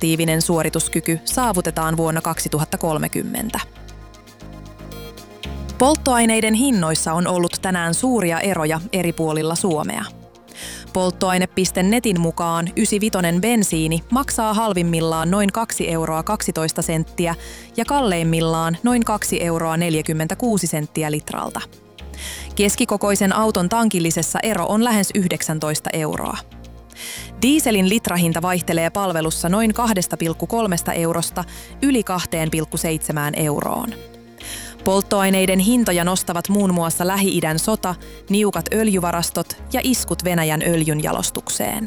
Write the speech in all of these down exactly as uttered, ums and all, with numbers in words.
operatiivinen suorituskyky saavutetaan vuonna kaksituhattakolmekymmentä. Polttoaineiden hinnoissa on ollut tänään suuria eroja eri puolilla Suomea. Polttoaine piste netin mukaan ysivitonen bensiini maksaa halvimmillaan noin kaksi euroa kaksitoista senttiä ja kalleimmillaan noin kaksi euroa neljäkymmentäkuusi senttiä litralta. Keskikokoisen auton tankillisessa ero on lähes yhdeksäntoista euroa. Dieselin litrahinta vaihtelee palvelussa noin kaksi pilkku kolme eurosta yli kaksi pilkku seitsemän euroon. Polttoaineiden hintoja nostavat muun muassa Lähi-idän sota, niukat öljyvarastot ja iskut Venäjän öljynjalostukseen.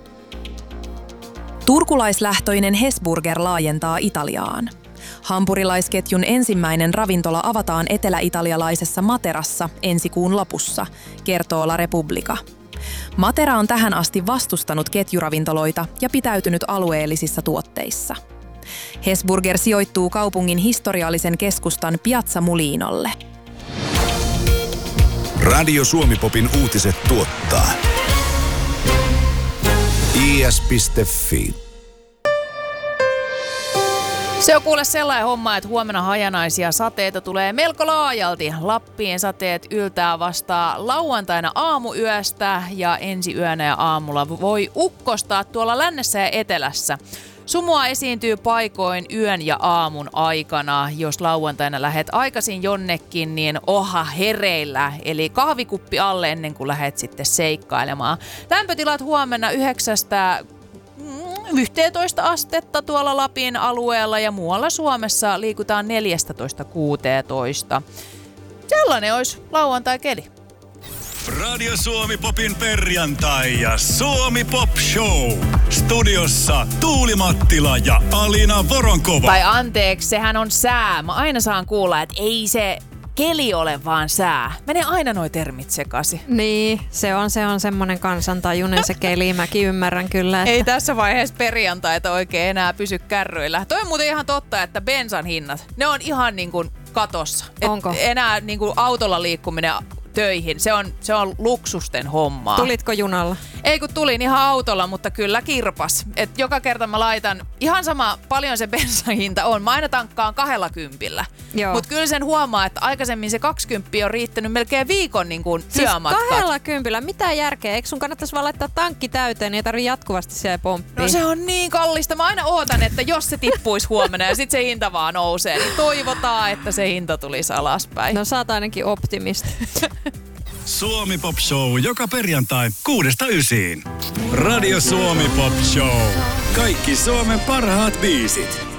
Turkulaislähtöinen Hesburger laajentaa Italiaan. Hampurilaisketjun ensimmäinen ravintola avataan etelä-italialaisessa Materassa ensi kuun lopussa, kertoo La Repubblica. Matera on tähän asti vastustanut ketjuravintoloita ja pitäytynyt alueellisissa tuotteissa. Hesburger sijoittuu kaupungin historiallisen keskustan Piazza Mulinolle. Radio Suomi-popin uutiset tuottaa i s piste f i. Se on kuule sellainen homma, että huomenna hajanaisia sateita tulee melko laajalti. Lappiin sateet yltää vasta lauantaina aamuyöstä ja ensi yönä ja aamulla voi ukkostaa tuolla lännessä ja etelässä. Sumua esiintyy paikoin yön ja aamun aikana. Jos lauantaina lähet aikaisin jonnekin, niin oha hereillä. Eli kahvikuppi alle ennen kuin lähet sitten seikkailemaan. Lämpötilat huomenna yhdeksästä yhteentoista astetta tuolla Lapin alueella ja muualla Suomessa liikutaan neljätoista kuusitoista. Sellainen olisi lauantai-keli. Radio Suomi-popin perjantai ja Suomi Pop Show. Studiossa Tuuli Mattila ja Alina Voronkova. Tai anteeksi, sehän on sää. Mä aina saan kuulla, että ei se keli ole vaan sää. Menee aina noi termit sekaisin. Niin, se on, se on semmoinen kansantajuinen se keli. Mäkin ymmärrän kyllä. Että... Ei tässä vaiheessa perjantaita oikein enää pysy kärryillä. Toi on muuten ihan totta, että bensan hinnat, ne on ihan niin kuin katossa. Onko? Et enää niin kuin autolla liikkuminen töihin. Se on, se on luksusten hommaa. Tulitko junalla? Ei kun tulin ihan autolla, mutta kyllä kirpas. Et joka kerta mä laitan, ihan sama paljon se bensahinta on. Mä aina tankkaan kahdella kympillä. Mutta kyllä sen huomaa, että aikaisemmin se kaksikymmentä on riittänyt melkein viikon niin kuin siis työmatkat. kahdella kympillä? Mitä järkeä? Eikö sun kannattaisi vaan laittaa tankki täyteen, niin ei tarvitse jatkuvasti siellä pomppia? No se on niin kallista. Mä aina ootan, että jos se tippuisi huomenna ja sit se hinta vaan nousee, niin toivotaan, että se hinta tulisi alaspäin. No sä oot ainakin optimisti. Suomi Pop Show joka perjantai kuudesta ysiin. Radio Suomi Pop Show. Kaikki Suomen parhaat biisit.